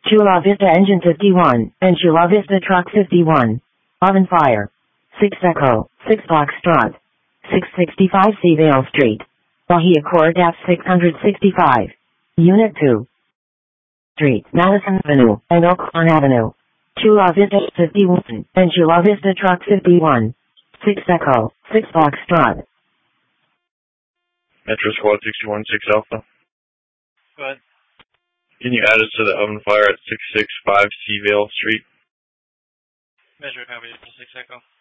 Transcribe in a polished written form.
Chula Vista Engine 51, and Chula Vista Truck 51. Oven Fire. 6 Echo, 6 Foxtrot. 665 Seavale Street. Bahia Court F 665. Unit 2. Street, Madison Avenue, and Oakland Avenue. Chula Vista 51, and Chula Vista Truck 51. 6 Echo, 6 Foxtrot. Metro Squad 61, 6 Alpha. Go ahead. Can you add us to the oven fire at 665 Seavale Street? Measure copy, 6 Echo.